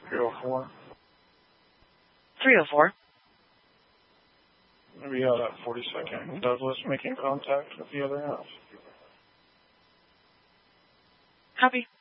304. 304. Maybe out at 42nd. Douglas making contact with the other house. Copy.